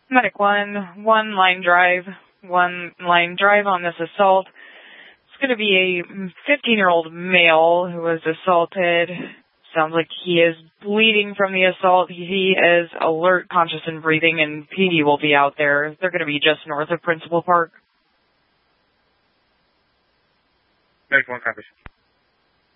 Medic 1, one line drive on this assault. It's going to be a 15-year-old male who was assaulted. Sounds like he is bleeding from the assault. He is alert, conscious, and breathing, and PD will be out there. They're going to be just north of Principal Park. Medic 1 copies.